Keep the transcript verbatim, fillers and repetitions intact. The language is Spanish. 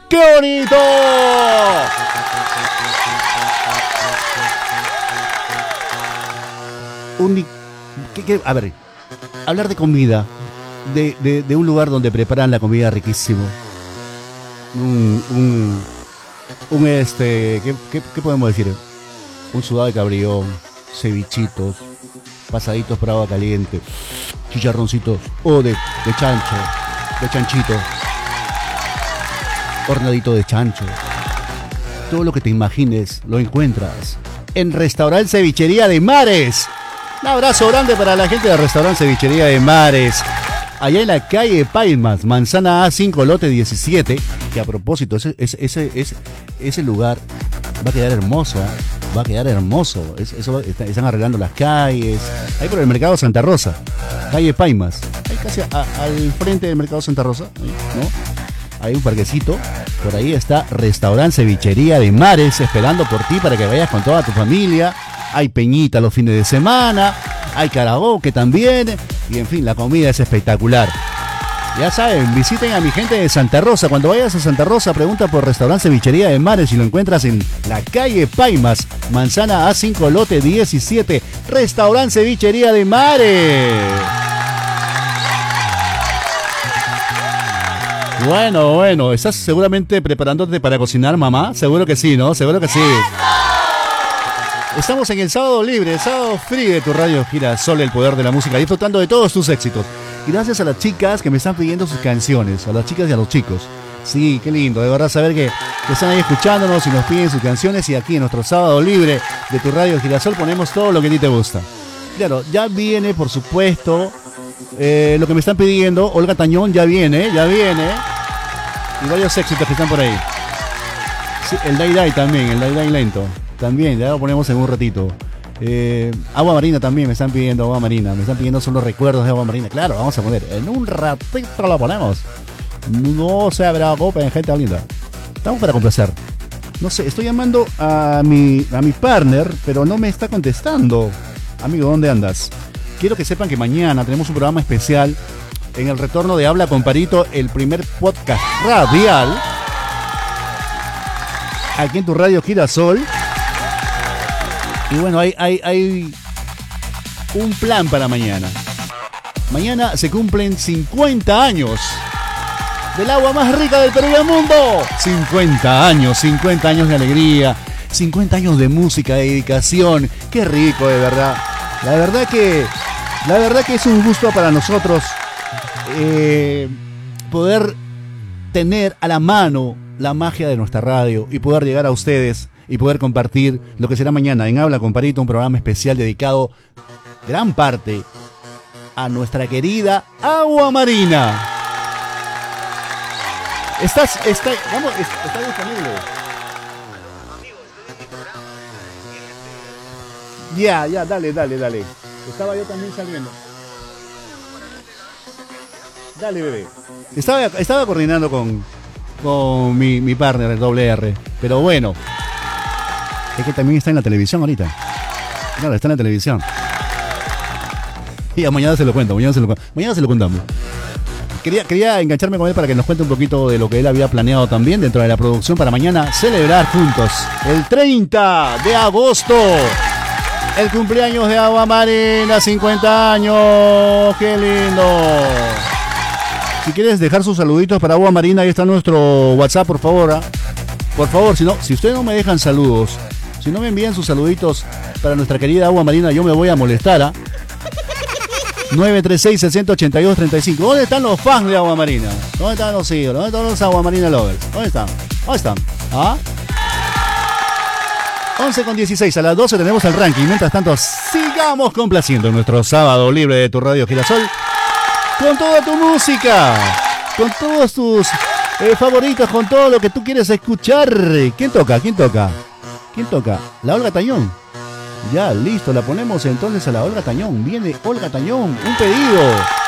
¡Qué bonito! Un, ¿qué, qué? A ver, hablar de comida, de, de, de un lugar donde preparan la comida riquísimo. Un, un, un este, ¿qué, qué, qué podemos decir? Un sudado de cabrión, cevichitos, pasaditos por agua caliente, chicharroncitos, o de, de chancho, de chanchito, hornadito de chancho. Todo lo que te imagines lo encuentras en Restaurante Cevichería de Mares. Un abrazo grande para la gente del Restaurante Cevichería de Mares, allá en la calle Palmas, Manzana A cinco, lote diecisiete, que a propósito, ese, ese, ese, ese, ese lugar va a quedar hermoso, ¿eh? Va a quedar hermoso. Es, eso, están arreglando las calles, ahí por el Mercado Santa Rosa, calle Palmas, ahí casi a, al frente del Mercado Santa Rosa, ¿no? Hay un parquecito, por ahí está Restaurante Cevichería de Mares, esperando por ti para que vayas con toda tu familia. Hay peñita los fines de semana, hay karaoke también, y en fin, la comida es espectacular. Ya saben, visiten a mi gente de Santa Rosa. Cuando vayas a Santa Rosa, pregunta por Restaurante Cevichería de Mares y lo encuentras en la calle Palmas, Manzana A cinco, lote diecisiete, Restaurante Cevichería de Mares. Bueno, bueno, ¿estás seguramente preparándote para cocinar, mamá? Seguro que sí, ¿no? Seguro que sí. Estamos en el sábado libre, el sábado free de tu radio Girasol, el poder de la música, disfrutando de todos tus éxitos. Gracias a las chicas que me están pidiendo sus canciones, a las chicas y a los chicos. Sí, qué lindo, de verdad saber que, que están ahí escuchándonos y nos piden sus canciones. Y aquí en nuestro sábado libre de tu radio Girasol ponemos todo lo que a ti te gusta. Claro, ya viene, por supuesto, eh, lo que me están pidiendo. Olga Tañón ya viene, ya viene. Y varios éxitos que están por ahí. Sí, el Dai Dai también, el Dai Dai lento. También, ya lo ponemos en un ratito. Eh, agua marina también me están pidiendo, agua marina. Me están pidiendo solo recuerdos de agua marina. Claro, vamos a poner. En un ratito lo ponemos. No se preocupen, gente linda. Estamos para complacer. No sé, estoy llamando a mi, a mi partner, pero no me está contestando. Amigo, ¿dónde andas? Quiero que sepan que mañana tenemos un programa especial en el retorno de Habla con Parito, el primer podcast radial aquí en tu radio Girasol. Y bueno, hay, hay, hay un plan para mañana. Mañana se cumplen cincuenta años del agua más rica del Perú y del mundo. cincuenta años, cincuenta años de alegría, cincuenta años de música, de dedicación. Qué rico, de verdad. La verdad que, la verdad que es un gusto para nosotros eh, poder tener a la mano la magia de nuestra radio y poder llegar a ustedes y poder compartir lo que será mañana en Habla con Parito, un programa especial dedicado gran parte a nuestra querida agua marina. Estás, está, vamos, está disponible. Ya, ya, dale, dale, dale. Estaba yo también saliendo. Dale, bebé. Estaba, estaba coordinando con, con mi, mi partner, el doble R. Pero bueno. Es que también está en la televisión ahorita. Claro, está en la televisión. Y a mañana se lo cuento, mañana se lo, mañana se lo contamos. Quería, quería engancharme con él para que nos cuente un poquito de lo que él había planeado también dentro de la producción para mañana celebrar juntos el treinta de agosto. El cumpleaños de Agua Marina, cincuenta años. ¡Qué lindo! Si quieres dejar sus saluditos para Agua Marina, ahí está nuestro WhatsApp, por favor. ¿eh? Por favor, si no, si ustedes no me dejan saludos, si no me envían sus saluditos para nuestra querida Agua Marina, yo me voy a molestar. ¿eh? nueve tres seis, seis cero ocho dos, tres cinco. ¿Dónde están los fans de Agua Marina? ¿Dónde están los hijos? ¿Dónde están los Agua Marina lovers? ¿Dónde están? ¿Dónde están? ¿Ah? once con dieciséis, a las doce tenemos el ranking. Mientras tanto, sigamos complaciendo nuestro sábado libre de tu radio Girasol con toda tu música, con todos tus eh, favoritos, con todo lo que tú quieres escuchar. ¿Quién toca? ¿Quién toca? ¿Quién toca? La Olga Tañón. Ya, listo, la ponemos entonces a la Olga Tañón. Viene Olga Tañón, un pedido.